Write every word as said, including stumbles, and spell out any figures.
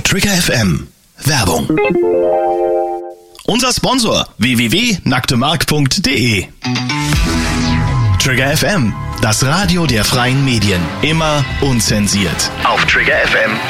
Trigger F M. Werbung. Unser Sponsor w w w punkt nacktemark punkt de. Trigger F M, das Radio der freien Medien. Immer unzensiert. Auf trigger f m